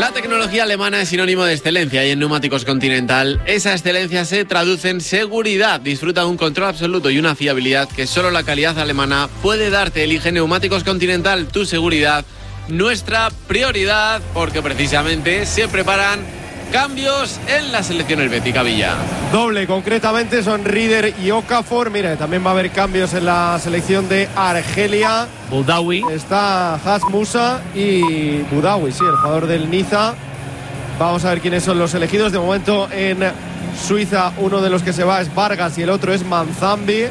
La tecnología alemana es sinónimo de excelencia y en Neumáticos Continental esa excelencia se traduce en seguridad. Disfruta de un control absoluto y una fiabilidad que solo la calidad alemana puede darte. Elige Neumáticos Continental, tu seguridad, nuestra prioridad, porque precisamente se preparan cambios en la selección helvética, Villa. Doble, concretamente son Rieder y Okafor. Mira, también va a haber cambios en la selección de Argelia. Boudaoui. Está Has Musa y Boudaoui, sí, el jugador del Niza. Vamos a ver quiénes son los elegidos. De momento en Suiza uno de los que se va es Vargas y el otro es Manzambi.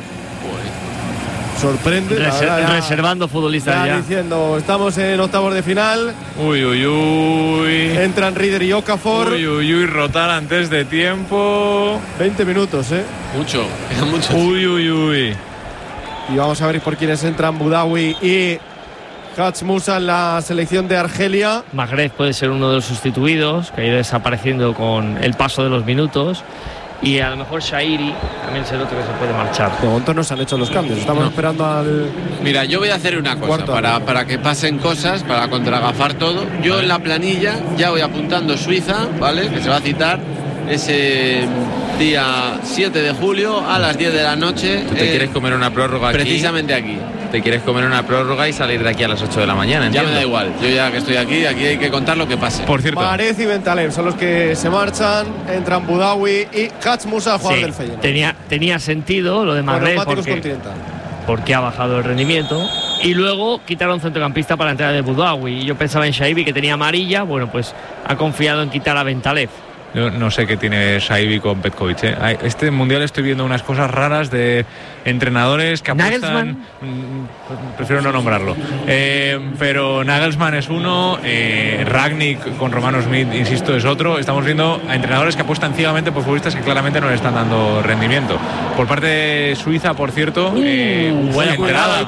Sorprende. Reservando futbolistas ya. Diciendo, estamos en octavos de final. Uy. Entran Rieder y Okafor. Uy, rotar antes de tiempo. 20 minutos, Mucho. Uy. Y vamos a ver por quiénes entran Boudaoui y Has Musa en la selección de Argelia. Magreb puede ser uno de los sustituidos, que ha ido desapareciendo con el paso de los minutos. Y a lo mejor Shaqiri también es el otro que se puede marchar. De momento no se han hecho los cambios. Estamos esperando al... Mira, yo voy a hacer una cosa para que pasen cosas, para contragafar todo. Yo en la planilla ya voy apuntando Suiza, ¿vale? Que se va a citar ese día 7 de julio a las 10 de la noche. ¿Tú te quieres comer una prórroga aquí? Precisamente aquí. Te quieres comer una prórroga y salir de aquí a las 8 de la mañana, ¿entiendes? Ya me da igual. Yo ya que estoy aquí hay que contar lo que pase. Por cierto, Marez y Bentaleb son los que se marchan. Entran Boudaoui y Has Musa, el jugador del Feyenoord. Tenía sentido lo de Magreb porque ha bajado el rendimiento. Y luego quitaron centrocampista para la entrada de Boudaoui. Yo pensaba en Shaqiri, que tenía amarilla. Bueno, pues ha confiado en quitar a Bentaleb. Yo no sé qué tiene Shaqiri con Petkovic, Este mundial estoy viendo unas cosas raras de entrenadores que apuestan. Prefiero no nombrarlo. Pero Nagelsmann es uno, Rangnick con Romano Schmidt, insisto, es otro. Estamos viendo a entrenadores que apuestan ciegamente por futbolistas que claramente no le están dando rendimiento. Por parte de Suiza, por cierto, buena entrada,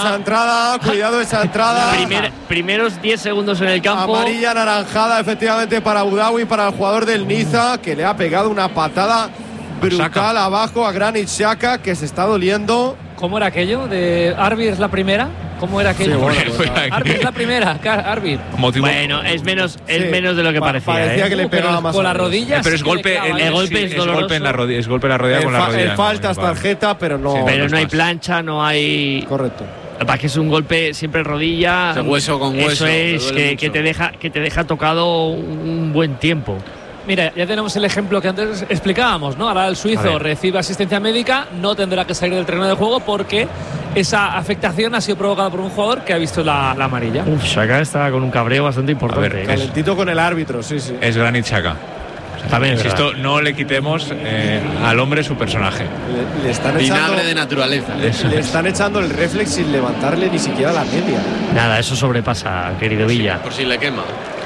cuidado esa entrada. Primeros 10 segundos en el campo. Amarilla anaranjada, efectivamente, para Boudaoui, para el jugador del Niza, que le ha pegado una patada brutal abajo a Granit Xhaka, que se está doliendo. ¿Cómo era aquello? ¿De Arbir es la primera? ¿Cómo era aquello? Arbir es la primera, Arbir. Bueno, es menos de lo que parecía. Parecía que le pegaba más con la rodilla. Pero es golpe, el golpe es doloroso. Golpe en la rodilla, es golpe en la rodilla con la rodilla. El falta es tarjeta, pero no. Pero no hay plancha, no hay. Correcto. Para que es un golpe siempre en rodilla. Hueso con hueso. Eso es que te deja tocado un buen tiempo. Mira, ya tenemos el ejemplo que antes explicábamos, ¿no? Ahora el suizo recibe asistencia médica, no tendrá que salir del terreno de juego porque esa afectación ha sido provocada por un jugador que ha visto la amarilla. Xhaka está con un cabreo bastante importante. Calentito con el árbitro, sí. Es Granit Xhaka. También insisto, no le quitemos al hombre su personaje. Le están vinagre de naturaleza. Le están echando el reflex sin levantarle ni siquiera la media. Nada, eso sobrepasa, querido Villa. Por si le quema.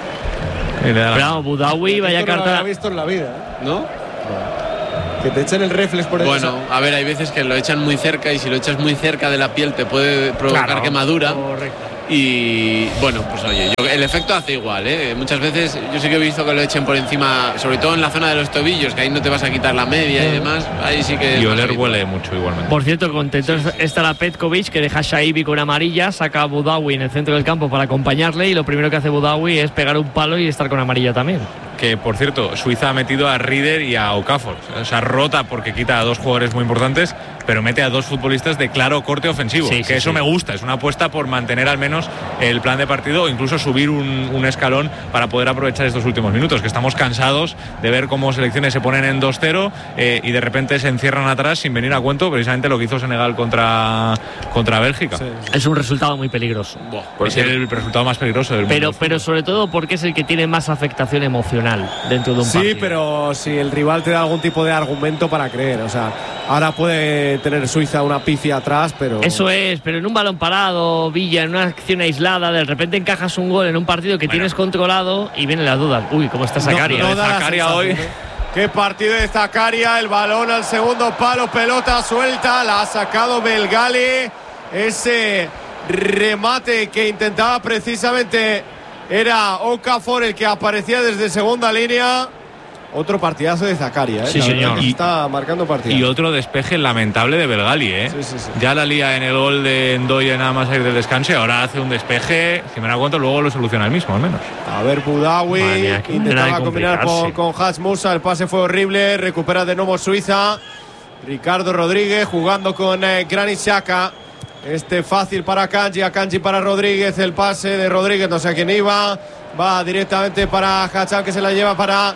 Pero Boudaoui, vaya carta. No lo había visto en la vida, ¿no? Que te echen el reflex por eso. Bueno, a ver, hay veces que lo echan muy cerca y si lo echas muy cerca de la piel te puede provocar quemadura. Correcto. Y bueno, pues oye, el efecto hace igual, Muchas veces yo sí que he visto que lo echen por encima, sobre todo en la zona de los tobillos, que ahí no te vas a quitar la media y demás. Ahí sí que. Y oler huele mucho igualmente. Por cierto, contento estará Petkovic, que deja a Shaqiri con amarilla, saca a Boudaoui en el centro del campo para acompañarle y lo primero que hace Boudaoui es pegar un palo y estar con amarilla también. Que, por cierto, Suiza ha metido a Rieder y a Okafor. O sea, rota porque quita a dos jugadores muy importantes, pero mete a dos futbolistas de claro corte ofensivo. Eso me gusta. Es una apuesta por mantener al menos el plan de partido o incluso subir un escalón para poder aprovechar estos últimos minutos, que estamos cansados de ver cómo selecciones se ponen en 2-0 y de repente se encierran atrás sin venir a cuento, precisamente lo que hizo Senegal contra Bélgica. Es un resultado muy peligroso. Es el resultado más peligroso del mundo. Pero sobre todo porque es el que tiene más afectación emocional dentro de un partido. Sí, pero si el rival te da algún tipo de argumento para creer, o sea, ahora puede tener Suiza una pifia atrás, pero... Eso es, pero en un balón parado, Villa, en una acción aislada, de repente encajas un gol en un partido que tienes controlado y vienen las dudas. Uy, ¿cómo está Zakaria? Zakaria hoy. Qué partido de Zakaria, el balón al segundo palo, pelota suelta, la ha sacado Belgali. Ese remate que intentaba precisamente era Okafor el que aparecía desde segunda línea. Otro partidazo de Zakaria, Sí, señor. Y está marcando partido. Y otro despeje lamentable de Belgali, Sí. Ya la lía en el gol de Ndoye nada más salir del descanso, y ahora hace un despeje, si me da cuenta, luego lo soluciona él mismo, al menos. A ver, Boudaoui intentaba combinar con Haj Moussa, el pase fue horrible, recupera de nuevo Suiza. Ricardo Rodríguez jugando con Granit Xhaka. Fácil para Akanji para Rodríguez, el pase de Rodríguez, no sé a quién iba. Va directamente para Hacham, que se la lleva para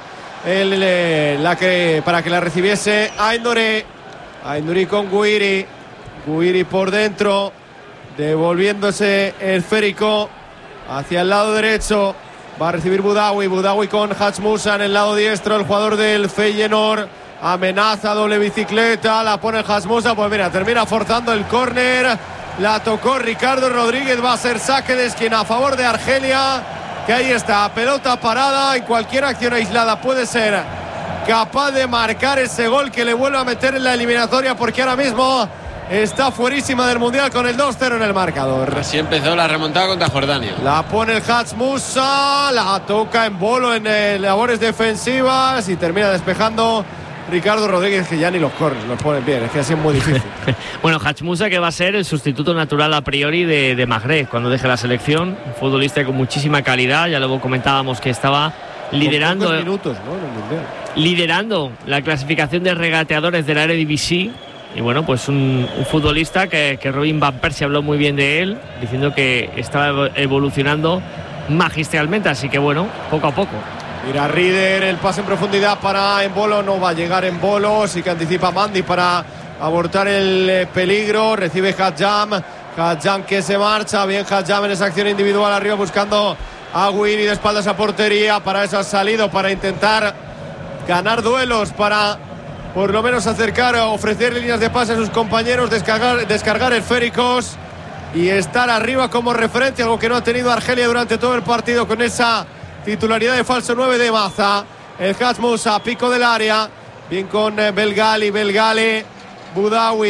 para que la recibiese Aïnouri con Guiri por dentro, devolviéndose el esférico hacia el lado derecho. Va a recibir Boudaoui con Haj Moussa en el lado diestro, el jugador del Feyenoord. Amenaza, doble bicicleta, la pone el Haj Moussa, pues mira, termina forzando el córner. La tocó Ricardo Rodríguez, va a ser saque de esquina a favor de Argelia. Que ahí está, pelota parada, y cualquier acción aislada puede ser capaz de marcar ese gol que le vuelve a meter en la eliminatoria, porque ahora mismo está fuerísima del Mundial con el 2-0 en el marcador. Así empezó la remontada contra Jordania. La pone el Haj Moussa, la toca en Bolo en labores defensivas y termina despejando Ricardo Rodríguez, que ya ni los corners los ponen bien, es que así es muy difícil. Bueno, Haj Moussa, que va a ser el sustituto natural a priori de Mahrez cuando deje la selección, un futbolista con muchísima calidad. Ya luego comentábamos que estaba liderando minutos, ¿no?, en el Mundial. Liderando la clasificación de regateadores de la Eredivisie. Y bueno, pues un futbolista que Robin van Persie habló muy bien de él, diciendo que estaba evolucionando magistralmente, así que bueno, poco a poco. Mira Rieder, el pase en profundidad para Embolo, no va a llegar Embolo, sí que anticipa Mandi para abortar el peligro. Recibe Hadjam que se marcha, bien Hadjam en esa acción individual arriba buscando a Guiri de espaldas a portería. Para eso ha salido, para intentar ganar duelos, para por lo menos acercar o ofrecer líneas de pase a sus compañeros, descargar esféricos y estar arriba como referente, algo que no ha tenido Argelia durante todo el partido con esa titularidad de falso 9 de Maza. El Haj Moussa, pico del área, bien con Belgali, Boudaoui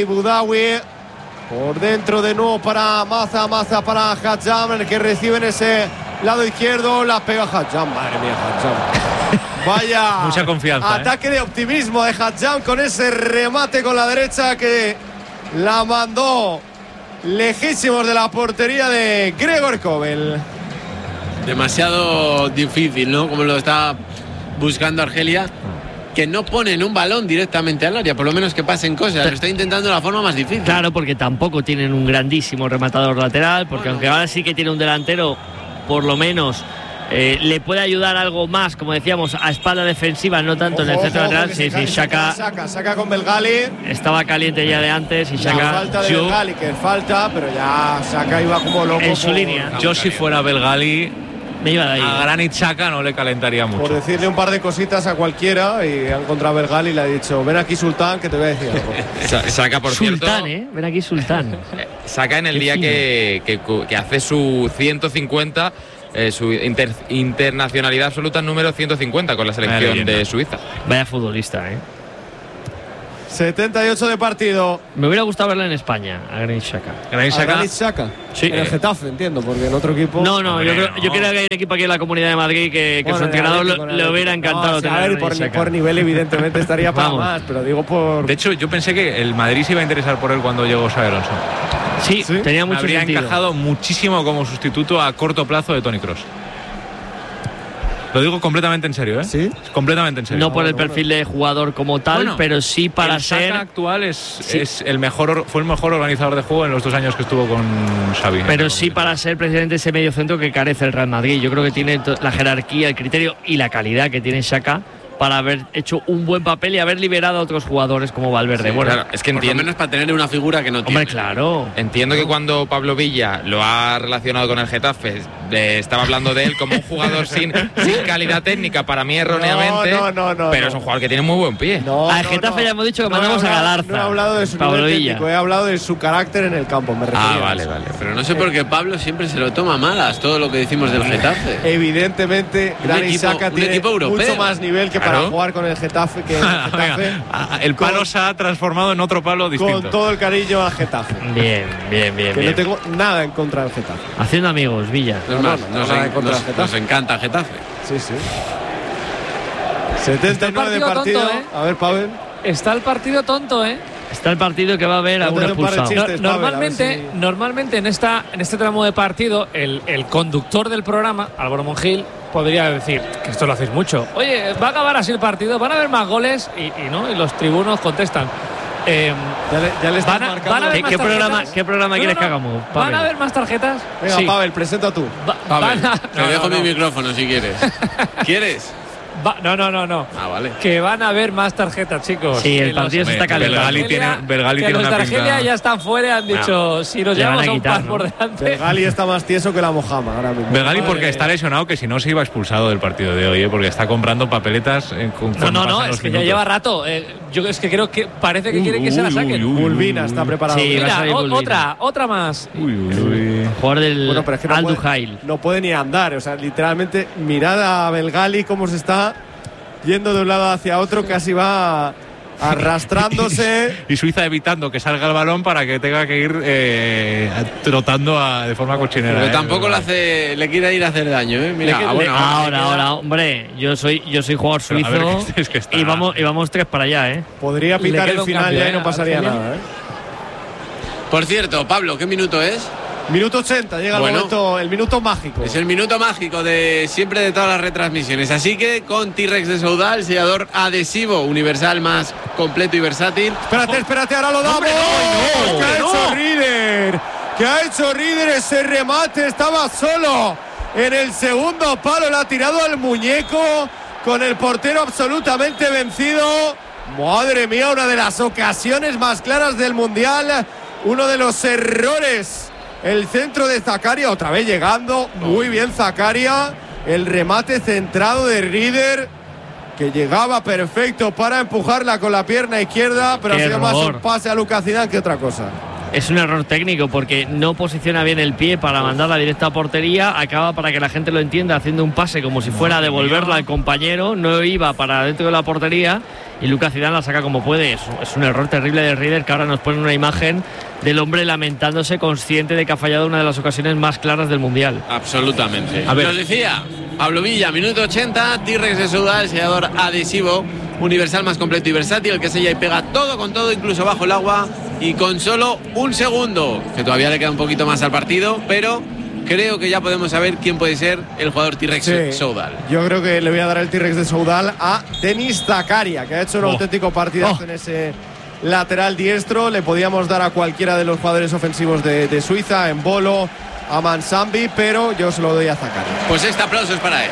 por dentro de nuevo para Maza para Hadjam, el que recibe en ese lado izquierdo, la pega Hadjam, madre mía, Hadjam. Vaya mucha confianza, ataque de optimismo de Hadjam con ese remate con la derecha que la mandó lejísimos de la portería de Gregor Kobel. Demasiado difícil, ¿no?, como lo está buscando Argelia, que no ponen un balón directamente al área, por lo menos que pasen cosas. Lo está intentando de la forma más difícil. Claro, porque tampoco tienen un grandísimo rematador lateral, porque aunque ahora sí que tiene un delantero, por lo menos le puede ayudar algo más, como decíamos, a espalda defensiva, no tanto en el centro lateral. Sí, Xhaka con Belgali. Estaba caliente ya de antes y Xhaka. Falta de Belgali, que falta, pero ya Xhaka iba como loco en su línea. Yo si fuera Belgali, me iba de ahí. A Granit Xhaka no le calentaría mucho. Por decirle un par de cositas a cualquiera, y ha encontrado a Belgali y le ha dicho: ven aquí, Sultán, que te voy a decir algo. Saca, por Sultán, cierto, ven aquí, Sultán. Saca en el día que hace su 150, su internacionalidad absoluta número 150 con la selección de Suiza. Vaya futbolista, 78 de partido. Me hubiera gustado verla en España, a Granit Xhaka. ¿Granit Xhaka? Sí. En el Getafe, entiendo, porque en otro equipo... No, yo creo que hay un equipo aquí en la Comunidad de Madrid que su entrenador le hubiera encantado tener. Por nivel evidentemente estaría para más, pero digo por... De hecho, yo pensé que el Madrid se iba a interesar por él cuando llegó Xabi Alonso. Sí, tenía mucho habría sentido. Encajado muchísimo como sustituto a corto plazo de Toni Kroos. Lo digo completamente en serio, ¿Sí? Completamente en serio. No por el perfil de jugador como tal, pero sí para ser... El actual es el mejor, fue el mejor organizador de juego en los 2 años que estuvo con Xavi. Pero sí para ser precisamente ese medio centro que carece el Real Madrid. Yo creo que tiene la jerarquía, el criterio y la calidad que tiene Xhaka para haber hecho un buen papel y haber liberado a otros jugadores como Valverde. Sí, claro, es que por lo menos para tener una figura que no tiene. Hombre, claro. Entiendo que cuando Pablo Villa lo ha relacionado con el Getafe, estaba hablando de él como un jugador sin calidad técnica, para mí erróneamente. No, pero es un jugador que tiene muy buen pie. Al Getafe ya hemos dicho que mandamos a Galarza. No he hablado de su nivel técnico, he hablado de su carácter en el campo, me refiero. Vale. Pero no sé por qué Pablo siempre se lo toma malas todo lo que decimos del Getafe. Evidentemente, Granit Xhaka tiene mucho más nivel que para jugar con el Getafe. El palo se ha transformado en otro palo distinto. Con todo el cariño al Getafe. Bien. No tengo nada en contra del Getafe. Haciendo amigos, Villa. Nos encanta Getafe. Sí. 79 de partido. Tonto, A ver, Pavel. Está el partido tonto, ¿eh? Está el partido que va a haber algún expulsado. Normalmente en este tramo de partido, el conductor del programa, Álvaro Monjil, podría decir que esto lo hacéis mucho. Oye, va a acabar así el partido, van a haber más goles y los tribunos contestan. Ya le están marcando. ¿Qué programa quieres que hagamos, Pavel? ¿Van a haber más tarjetas? Venga, sí. Pavel, presenta tú. Pavel, te dejo mi micrófono si quieres. ¿Quieres? No. Ah, vale. Que van a haber más tarjetas, chicos. Sí, el partido se está calentando. Belgali tiene los una de Argelia ya están fuera y han dicho, si nos llevamos a un par por delante. Belgali está más tieso que la Mojama ahora mismo. Belgali porque está lesionado, que si no se iba expulsado del partido de hoy, porque está comprando papeletas. No, es que ya lleva rato. Yo es que creo que parece que quieren que se la saquen. Bulbina está preparado. Sí, mira, otra más. Jugador del Al Duhail. No puede ni andar, o sea, literalmente mirad a Belgali cómo se está yendo de un lado hacia otro, casi va arrastrándose. Y Suiza evitando que salga el balón para que tenga que ir trotando de forma cochinera. Pero tampoco le quiere ir a hacer daño, ¿eh? Mira, ahora, hombre, yo soy jugador suizo y vamos 3 para allá, ¿eh? Podría pitar el final ya y no pasaría nada, ¿eh? Por cierto, Pablo, ¿qué minuto es? Minuto 80, llega el minuto mágico. Es el minuto mágico de siempre de todas las retransmisiones. Así que con T-Rex de Soudal, sellador adhesivo universal más completo y versátil. Espérate, ahora lo damos. ¿Qué ha hecho Rieder? Ese remate estaba solo en el segundo palo, le ha tirado al muñeco con el portero absolutamente vencido. Madre mía, una de las ocasiones más claras del Mundial, uno de los errores. El centro de Zakaria, otra vez llegando. Muy bien Zakaria. El remate centrado de Rieder, que llegaba perfecto para empujarla con la pierna izquierda, pero ha sido más un pase a Lucas Zidane que otra cosa. Es un error técnico porque no posiciona bien el pie para mandarla directa a portería. Acaba, para que la gente lo entienda, haciendo un pase como si fuera a devolverla al compañero. No iba para dentro de la portería y Lucas Zidane la saca como puede. Es un error terrible de Rieder, que ahora nos pone una imagen del hombre lamentándose, consciente de que ha fallado una de las ocasiones más claras del Mundial. Absolutamente. Nos decía Pablo Villa, minuto 80, T-Rex de Soudal, sellador adhesivo universal más completo y versátil, el que sella y pega todo con todo, incluso bajo el agua, y con solo un segundo, que todavía le queda un poquito más al partido, pero creo que ya podemos saber quién puede ser el jugador T-Rex de Soudal. Yo creo que le voy a dar el T-Rex de Soudal a Denis Zakaria, que ha hecho un auténtico partidazo en ese lateral diestro. Le podíamos dar a cualquiera de los jugadores ofensivos de Suiza, en Bolo, a Mansambi, pero yo se lo doy a Zakaria. Pues este aplauso es para él.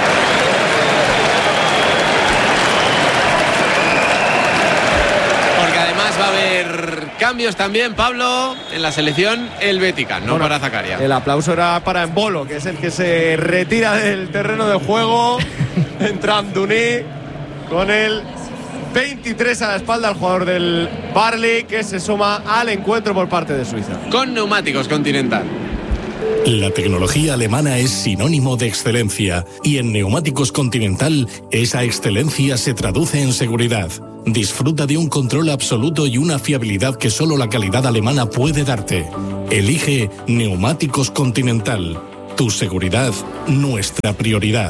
Porque además va a haber cambios también, Pablo, en la selección helvética, no para Zakaria. El aplauso era para Embolo, que es el que se retira del terreno de juego. Entra Amdouni con el 23 a la espalda, el jugador del Barley, que se suma al encuentro por parte de Suiza. Con Neumáticos Continental. La tecnología alemana es sinónimo de excelencia y en Neumáticos Continental esa excelencia se traduce en seguridad. Disfruta de un control absoluto y una fiabilidad que solo la calidad alemana puede darte. Elige Neumáticos Continental. Tu seguridad, nuestra prioridad.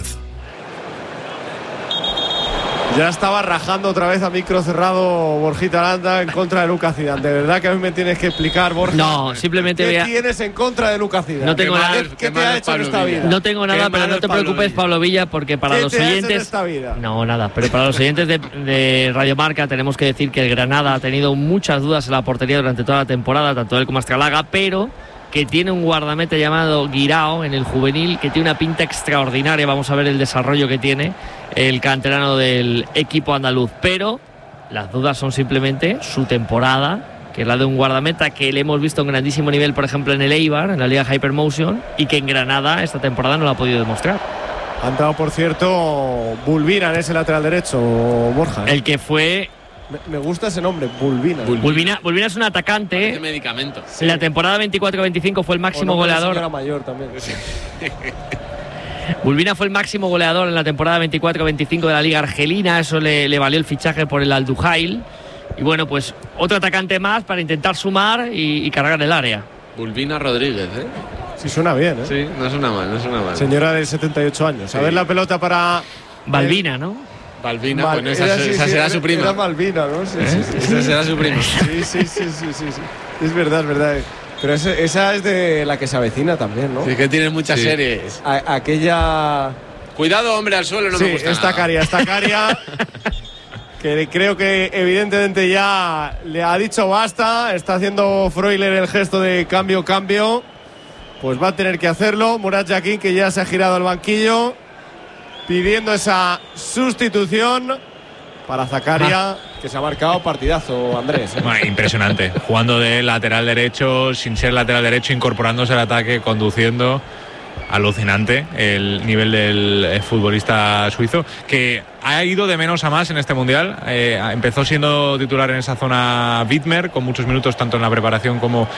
Ya estaba rajando otra vez a micro cerrado Borjita Aranda en contra de Lucas Zidane. De verdad que a mí me tienes que explicar, Borja. No, simplemente ¿qué tienes en contra de Lucas Zidane? No tengo nada. ¿Qué te ha hecho en esta vida? No tengo nada, pero no te preocupes, Pablo Villa, porque para los oyentes. ¿Qué te ha hecho en esta vida? No, nada. Pero para los oyentes de Radio Marca tenemos que decir que el Granada ha tenido muchas dudas en la portería durante toda la temporada, tanto él como Astralaga, pero que tiene un guardameta llamado Guirao en el juvenil, que tiene una pinta extraordinaria. Vamos a ver el desarrollo que tiene el canterano del equipo andaluz, pero las dudas son simplemente su temporada, que es la de un guardameta que le hemos visto en grandísimo nivel, por ejemplo en el Eibar, en la Liga Hypermotion, y que en Granada esta temporada no lo ha podido demostrar. Ha entrado, por cierto, Bulbina en ese lateral derecho, Borja. El que fue... Me gusta ese nombre, Bulbina. Bulbina es un atacante. De medicamento. Sí. En la temporada 24-25 fue el máximo goleador. Era mayor también. Sí. Bulbina fue el máximo goleador en la temporada 24-25 de la Liga Argelina. Eso le valió el fichaje por el Al Duhail. Y bueno, pues otro atacante más para intentar sumar y cargar el área. Bulbina Rodríguez, ¿eh? Sí, suena bien, ¿eh? Sí, no suena mal. Señora de 78 años. Sí. A ver la pelota para... Balbina, ¿no? Balbina, bueno, esa será su prima. Era Malvina, ¿no? Sí. Esa será su prima. Sí. Es verdad. Pero esa es de La que se avecina también, ¿no? Sí, que tiene muchas series. Aquella... Cuidado, hombre, al suelo, no me gusta esta caria. Que creo que evidentemente ya le ha dicho basta. Está haciendo Freuler el gesto de cambio. Pues va a tener que hacerlo. Murat Yakin, que ya se ha girado al banquillo, pidiendo esa sustitución para Zakaria, que se ha marcado partidazo, Andrés. Bueno, impresionante. Jugando de lateral derecho, sin ser lateral derecho, incorporándose al ataque, conduciendo. Alucinante el nivel del futbolista suizo, que ha ido de menos a más en este mundial. Empezó siendo titular en esa zona Widmer, con muchos minutos tanto en la preparación como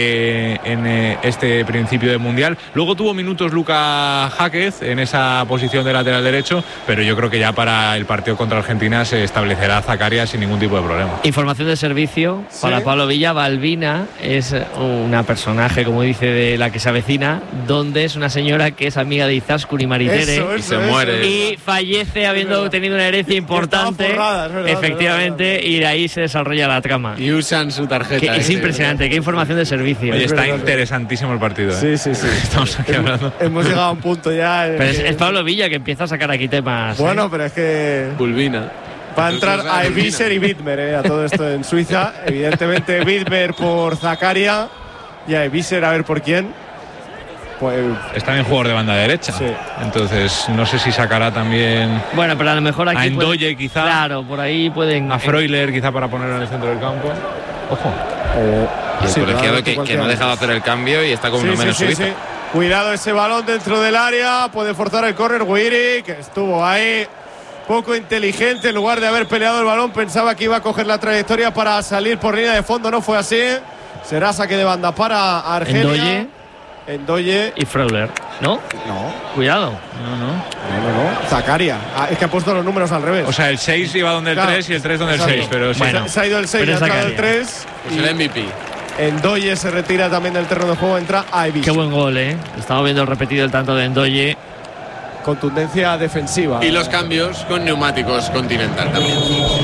en este principio de mundial. Luego tuvo minutos Luka Háquez en esa posición de lateral derecho, pero yo creo que ya para el partido contra Argentina se establecerá Zakaria sin ningún tipo de problema. Información de servicio para Pablo Villa. Balbina es una personaje, como dice, de La que se avecina, donde es una señora que es amiga de Izaskun y Maritere y se muere y fallece habiendo tenido una herencia importante, efectivamente, y de ahí se desarrolla la trama. Y usan su tarjeta. Es impresionante, qué información de servicio. Oye, está interesantísimo el partido. Sí. Estamos aquí hablando. Hemos llegado a un punto ya. Pero es Pablo Villa que empieza a sacar aquí temas. Bueno, pero es que Bulbina. Va a entrar a Eviser y Widmer a todo esto en Suiza. Evidentemente Widmer por Zakaria y a Eviser a ver por quién. Pues, es también jugador de banda derecha. Sí. Entonces no sé si sacará también. Bueno, pero a lo mejor aquí a Ndoye quizá. Claro, por ahí pueden. A Freuler quizá para ponerlo en el centro del campo. Ojo. Y el colegiado que no ha dejado hacer el cambio y está con uno menos Suiza. Sí. Cuidado ese balón dentro del área. Puede forzar el córner Guiri, que estuvo ahí poco inteligente. En lugar de haber peleado el balón, pensaba que iba a coger la trayectoria para salir por línea de fondo. No fue así. Será saque de banda para Argelia. Ndoye y Freuler, ¿no? No. Cuidado. No. Zakaria. Es que ha puesto los números al revés. O sea, el 6 iba donde el 3 y el 3 donde el 6. Pero bueno, se ha ido el 6 y ha entrado el 3. Es el MVP. Ndoye se retira también del terreno de juego. Entra a Eviser. Qué buen gol, ¿eh? Estamos viendo repetido el tanto de Ndoye. Contundencia defensiva. Y los cambios con neumáticos Continental también.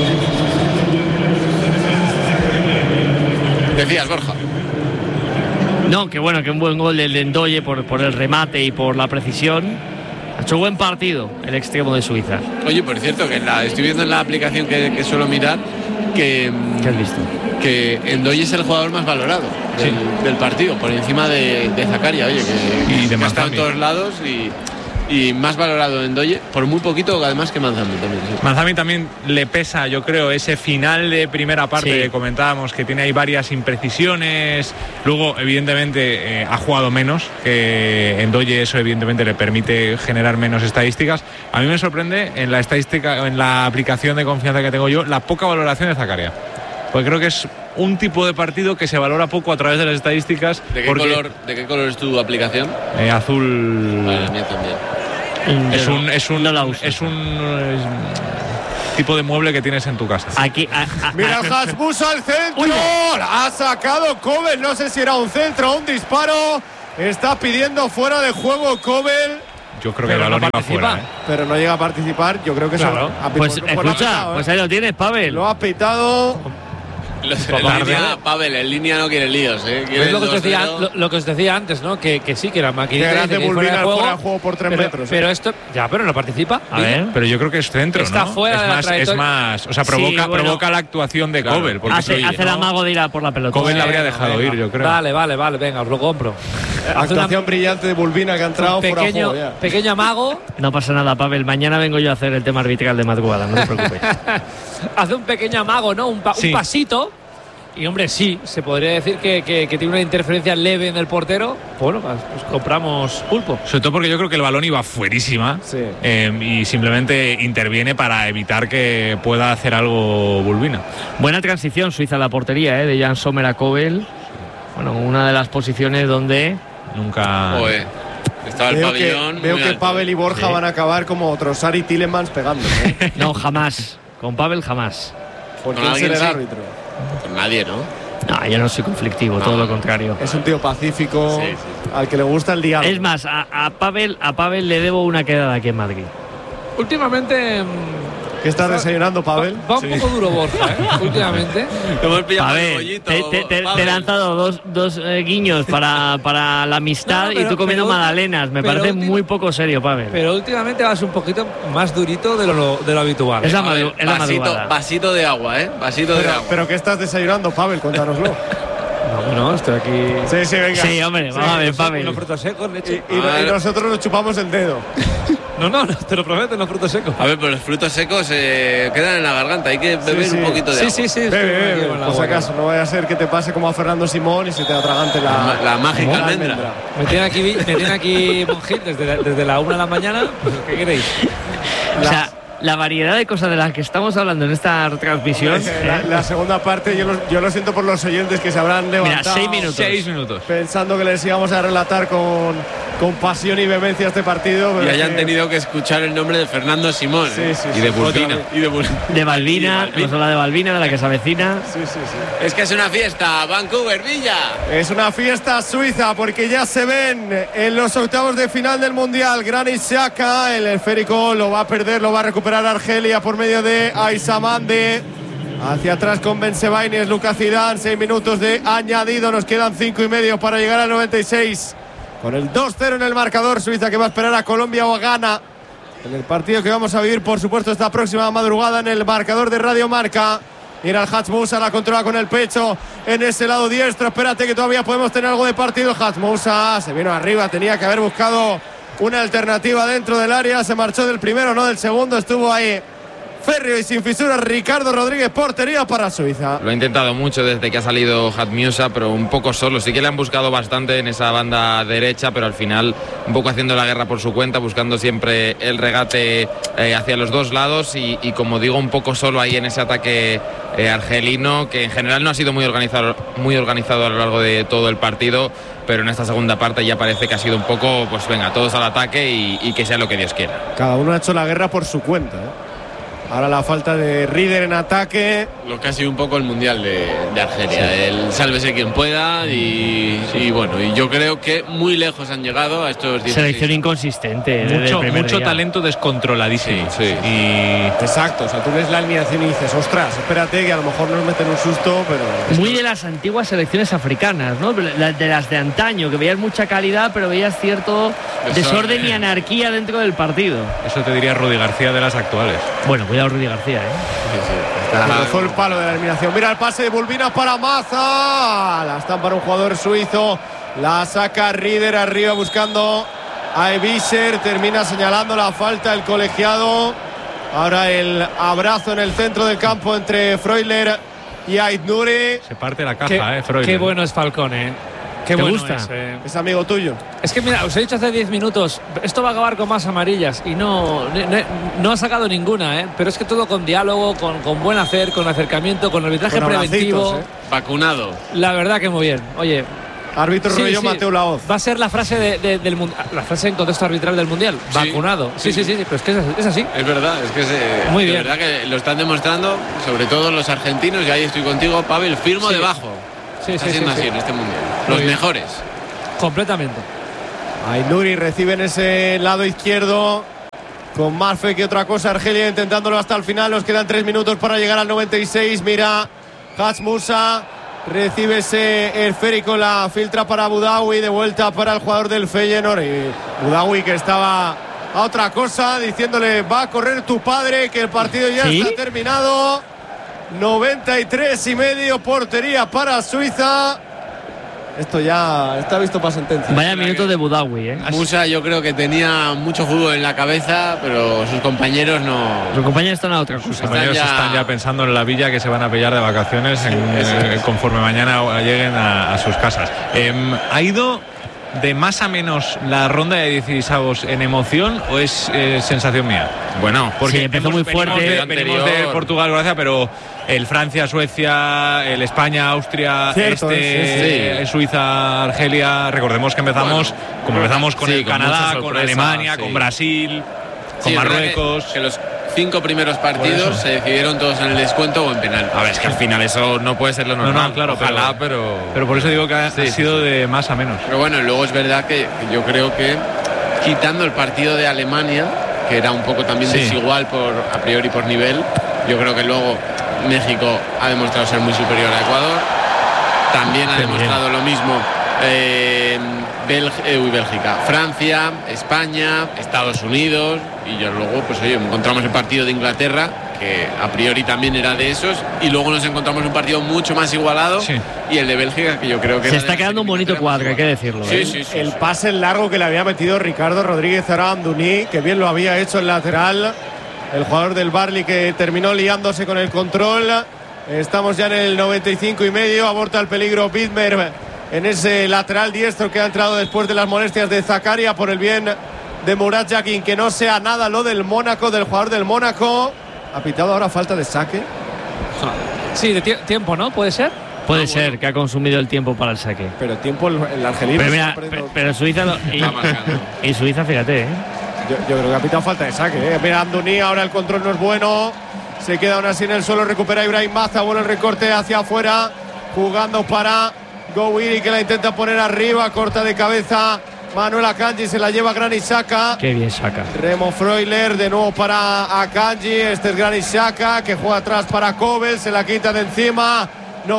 Decías, Borja. No, que bueno, que un buen gol del de Ndoye por el remate y por la precisión. Ha hecho buen partido el extremo de Suiza. Oye, por cierto, que estoy viendo en la aplicación que suelo mirar ¿Qué has visto? Que Ndoye es el jugador más valorado del partido, por encima de Zakaria, oye, que está en todos lados y más valorado Ndoye, por muy poquito además que Manzami también. Sí. Manzami también le pesa, yo creo, ese final de primera parte que comentábamos, que tiene ahí varias imprecisiones. Luego, evidentemente, ha jugado menos, que Ndoye eso evidentemente le permite generar menos estadísticas. A mí me sorprende en la estadística, en la aplicación de confianza que tengo yo, la poca valoración de Zakaria. Porque creo que es un tipo de partido que se valora poco a través de las estadísticas. ¿De qué color es tu aplicación? Azul. Vale, la mía también. Es un tipo de mueble que tienes en tu casa. Aquí, mira el Hasbus al centro. Ha sacado Kobel. No sé si era un centro o un disparo. Está pidiendo fuera de juego Kobel. Yo creo que el balón iba fuera. Pero no llega a participar. Yo creo que claro. Pues escucha, pues ahí lo tienes, Pavel. Lo ha pitado. Pavel, en línea no quiere líos, Es lo que os decía antes, ¿no? Que sí, que la maquinita de Bulbina fuera de juego por 3 metros. Pero esto, pero no participa. A ver, pero yo creo que es centro, está ¿no? Fuera de la trayectoria. Es más, o sea, provoca la actuación de Kobel. Hace el amago de ir a por la pelota. Kobel la habría dejado ir, yo creo. Vale, venga, os lo compro. Actuación brillante de Bulbina que ha entrado fuera de juego ya. Pequeño amago. No pasa nada, Pavel. Mañana vengo yo a hacer el tema arbitral de madrugada, no te preocupes. Hace un pequeño amago, ¿no? Un pasito. Y hombre, sí, se podría decir que tiene una interferencia leve en el portero. Bueno, pues compramos pulpo. Sobre todo porque yo creo que el balón iba fuerísima y simplemente interviene para evitar que pueda hacer algo Bulbina. Buena transición Suiza a la portería, de Jan Sommer a Kobel. Bueno, una de las posiciones donde nunca... Estaba el pabellón. Veo que Pavel y Borja van a acabar como Trossard y Tielemans pegando. No, jamás. Con Pavel jamás. ¿Por quién será el árbitro? Con nadie, ¿no? No, yo no soy conflictivo, todo lo contrario. Es un tío pacífico, al que le gusta el diálogo. Es más, a Pavel le debo una quedada aquí en Madrid. Últimamente ¿Qué estás desayunando, Pavel? Va un poco duro Borja, últimamente. A ver, te he lanzado dos guiños para la amistad y tú comiendo magdalenas. Me parece muy poco serio, Pavel. Pero últimamente vas un poquito más durito de lo habitual. Es la madrugada. Vasito de agua, Vasito de agua. ¿Pero qué estás desayunando, Pavel? Cuéntanoslo. No, estoy aquí. Sí, venga. Sí, hombre, vamos a ver, Pavel. Unos frutos secos, leche. Y nosotros nos chupamos el dedo. No, te lo prometo, los frutos secos. A ver, pero los frutos secos quedan en la garganta, hay que beber un poquito de agua. Sí. Bebe, por si acaso, no vaya a ser que te pase como a Fernando Simón y se te atragante la mágica almendra. Me tiene aquí Monjil desde la 1 de la mañana. Pues, ¿qué queréis? O sea, la variedad de cosas de las que estamos hablando en esta retransmisión. La segunda parte, yo lo siento por los oyentes que se habrán levantado. Mira, 6 minutos. Pensando que les íbamos a relatar con pasión y vehemencia este partido. Pero y hayan tenido que escuchar el nombre de Fernando Simón. Sí. Y de Bulbina. De Balbina, nos habla de Balbina, de la que se avecina. Sí. Es que es una fiesta, Vancouver, Villa. Es una fiesta suiza porque ya se ven en los octavos de final del Mundial. Granit Xhaka, el esférico lo va a perder, lo va a recuperar Argelia por medio de Aisamande. Hacia atrás con Ben Sebaini, Lucas Zidane. 6 minutos de añadido, nos quedan 5 y medio para llegar al 96. Con el 2-0 en el marcador, Suiza que va a esperar a Colombia o a Ghana en el partido que vamos a vivir, por supuesto, esta próxima madrugada en el marcador de Radio Marca. Mira el Hats Moussa, la controla con el pecho en ese lado diestro. Espérate que todavía podemos tener algo de partido. Hats Moussa se vino arriba, tenía que haber buscado una alternativa dentro del área. Se marchó del primero, no del segundo. Estuvo ahí férreo y sin fisuras Ricardo Rodríguez. Portería para Suiza. Lo ha intentado mucho desde que ha salido Hats Moussa, pero un poco solo. Sí que le han buscado bastante en esa banda derecha, pero al final un poco haciendo la guerra por su cuenta, buscando siempre el regate hacia los dos lados y como digo, un poco solo ahí en ese ataque argelino, que en general no ha sido muy organizado a lo largo de todo el partido, pero en esta segunda parte ya parece que ha sido un poco, pues venga, todos al ataque y que sea lo que Dios quiera. Cada uno ha hecho la guerra por su cuenta, Ahora la falta de Rieder en ataque. Lo que ha sido un poco el Mundial de Argelia. El sálvese quien pueda y bueno, y yo creo que muy lejos han llegado a estos 16. Selección inconsistente. Mucho talento descontroladísimo. Sí. Exacto, o sea, tú ves la alineación y dices, ostras, espérate que a lo mejor nos meten un susto, pero... Muy de las antiguas selecciones africanas, ¿no? De las de antaño, que veías mucha calidad, pero veías cierto desorden y anarquía dentro del partido. Eso te diría Rudy García de las actuales. Bueno, cuidado Rudy García, Rozó el palo de la eliminación. Mira el pase de Bulbina para Maza. La están para un jugador suizo. La saca Rieder arriba buscando a Ebiser. Termina señalando la falta el colegiado. Ahora el abrazo en el centro del campo entre Freuler y Aït-Nouri. Se parte la caja, Freuler. Qué bueno es Falcón, Qué ¿Te bueno gusta? Es amigo tuyo. Es que mira, os he dicho hace 10 minutos, esto va a acabar con más amarillas y no ha sacado ninguna, pero es que todo con diálogo, con buen hacer, con acercamiento, con arbitraje preventivo. Vacunado. La verdad que muy bien. Oye, árbitro rollo Mateo Laoz. Va a ser la frase del la frase en contexto arbitral del Mundial. Vacunado. Sí, pero es que es así. Es verdad, es que muy bien. De verdad que lo están demostrando, sobre todo los argentinos, y ahí estoy contigo, Pavel, firmo debajo. Está siendo así en este Mundial. Los mejores. Completamente. Aït-Nouri recibe en ese lado izquierdo con más fe que otra cosa. Argelia intentándolo hasta el final. Nos quedan 3 minutos para llegar al 96. Mira, Hats Moussa recibe ese esférico, la filtra para Boudaoui, de vuelta para el jugador del Feyenoord. Y Boudaoui, que estaba a otra cosa, diciéndole, va a correr tu padre, que el partido ya está terminado. 93,5, portería para Suiza. Esto ya está visto para sentencia. Vaya minutos de Boudaoui, Moussa yo creo que tenía mucho fútbol en la cabeza, pero sus compañeros no. Sus compañeros están a otra cosa. Sus compañeros están ya pensando en la villa que se van a pillar de vacaciones conforme mañana lleguen a sus casas. ¿Ha ido de más a menos la ronda de 16avos en emoción o es sensación mía? Bueno, porque empezó muy fuerte. Venimos de Portugal, Croacia, pero el Francia, Suecia, el España, Austria, Suiza, Argelia. Recordemos que empezamos con el Canadá, con Alemania, con Brasil, con Marruecos. Que los 5 primeros partidos se decidieron todos en el descuento o en penal. A ver, es que al final eso no puede ser lo normal. No, claro, ojalá, pero por eso digo que ha sido de más a menos. Pero bueno, luego es verdad que yo creo que quitando el partido de Alemania, que era un poco también desigual a priori por nivel. Yo creo que luego México ha demostrado ser muy superior a Ecuador. También ha demostrado lo mismo Bélgica, Francia, España, Estados Unidos, y ya luego pues oye, encontramos el partido de Inglaterra, que a priori también era de esos, y luego nos encontramos un partido mucho más igualado, y el de Bélgica, que yo creo que se está quedando un bonito cuadro, hay que decirlo. El pase largo que le había metido Ricardo Rodríguez a Amdouni, que bien lo había hecho el lateral, el jugador del Barley, que terminó liándose con el control. Estamos ya en el 95,5, aborta el peligro Widmer en ese lateral diestro que ha entrado después de las molestias de Zakaria, por el bien de Murat Yakin, que no sea nada lo del Mónaco, del jugador del Mónaco. Ha pitado ahora falta de saque. Sí, de tiempo, ¿no? ¿Puede ser? Puede ser que ha consumido el tiempo para el saque. Pero tiempo el argelino. Pero, mira, pero Suiza y Suiza, fíjate, Yo creo que ha pitado falta de saque, Mira, Amdouni, ahora el control no es bueno. Se queda aún así en el suelo, recupera Ibrahim Maza, bueno el recorte hacia afuera, jugando para Gowiri, que la intenta poner arriba, corta de cabeza Manuel Akanji, se la lleva Granit Xhaka. Qué bien Xhaka. Remo Freuler de nuevo para Akanji, este es Granit Xhaka, que juega atrás para Kobel, se la quita de encima.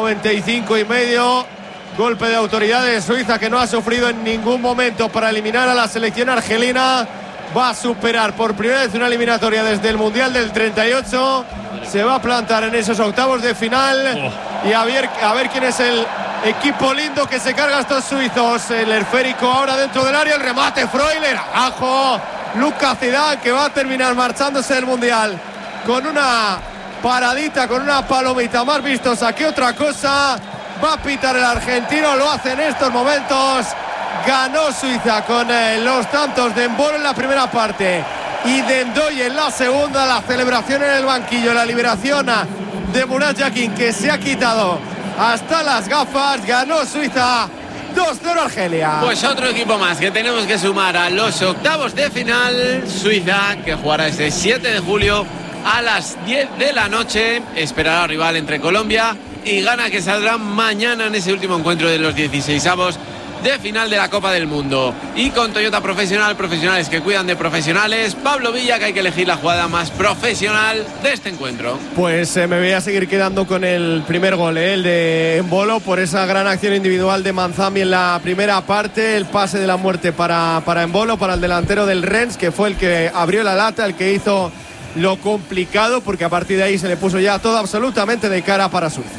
95,5, golpe de autoridad de Suiza, que no ha sufrido en ningún momento para eliminar a la selección argelina. Va a superar por primera vez una eliminatoria desde el Mundial del 38. Se va a plantar en esos octavos de final. Y a ver quién es el equipo lindo que se carga a estos suizos. El esférico ahora dentro del área, el remate Freuler, abajo Lucas Zidane, que va a terminar marchándose del Mundial con una paradita, con una palomita más vistosa que otra cosa. Va a pitar el argentino, lo hace en estos momentos. Ganó Suiza con los tantos de Embolo en la primera parte y de Ndoye en la segunda. La celebración en el banquillo, la liberación de Murat Yakin, que se ha quitado hasta las gafas. Ganó Suiza 2-0 Argelia. Pues otro equipo más que tenemos que sumar a los octavos de final. Suiza, que jugará ese 7 de julio a las 10 de la noche. Esperará al rival entre Colombia y Ghana, que saldrá mañana en ese último encuentro de los 16avos de final de la Copa del Mundo. Y con Toyota Profesional, profesionales que cuidan de profesionales, Pablo Villa, que hay que elegir la jugada más profesional de este encuentro. Pues me voy a seguir quedando con el primer gol, el de Embolo, por esa gran acción individual de Manzambi en la primera parte. El pase de la muerte para Embolo, para el delantero del Rennes, que fue el que abrió la lata, el que hizo lo complicado, porque a partir de ahí se le puso ya todo absolutamente de cara para Suiza.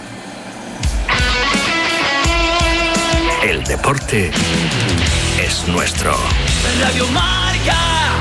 El deporte es nuestro. Radio Marca.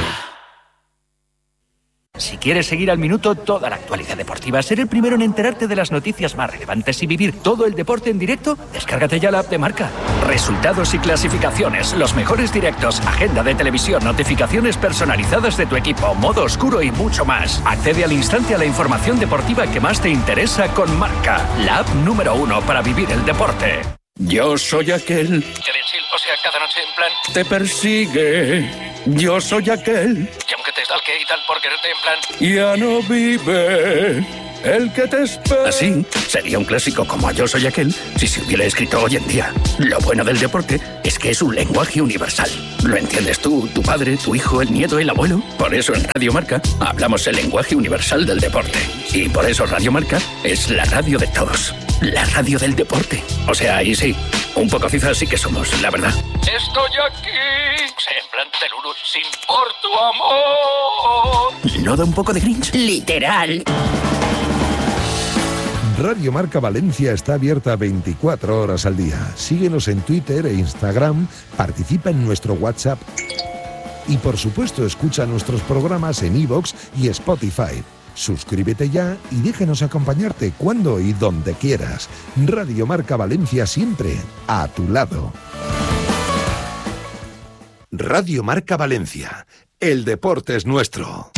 Si quieres seguir al minuto toda la actualidad deportiva, ser el primero en enterarte de las noticias más relevantes y vivir todo el deporte en directo, descárgate ya la app de Marca. Resultados y clasificaciones, los mejores directos, agenda de televisión, notificaciones personalizadas de tu equipo, modo oscuro y mucho más. Accede al instante a la información deportiva que más te interesa con Marca, la app número 1 para vivir el deporte. Yo soy aquel O sea, cada noche en plan te persigue. Yo soy aquel y aunque te stalke y tal por quererte en plan ya no vive el que te espera. Así sería un clásico como Yo soy aquel si se hubiera escrito hoy en día. Lo bueno del deporte es que es un lenguaje universal. Lo entiendes tú, tu padre, tu hijo, el nieto, el abuelo. Por eso en Radio Marca hablamos el lenguaje universal del deporte. Y por eso Radio Marca es la radio de todos. La radio del deporte. O sea, ahí sí, un poco cifras sí que somos, la verdad. Estoy aquí. O sea, en plan Teluru, sin por tu amor. ¿No da un poco de cringe? Literal. Radio Marca Valencia está abierta 24 horas al día. Síguenos en Twitter e Instagram, participa en nuestro WhatsApp y por supuesto escucha nuestros programas en iVoox y Spotify. Suscríbete ya y déjanos acompañarte cuando y donde quieras. Radio Marca Valencia, siempre a tu lado. Radio Marca Valencia. El deporte es nuestro.